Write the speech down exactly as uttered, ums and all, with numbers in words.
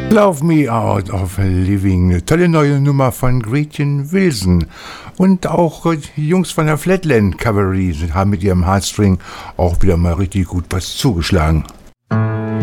Love Me Out of Living, eine tolle neue Nummer von Gretchen Wilson. Und auch die Jungs von der Flatland Cavalry haben mit ihrem Heartstring auch wieder mal richtig gut was zugeschlagen.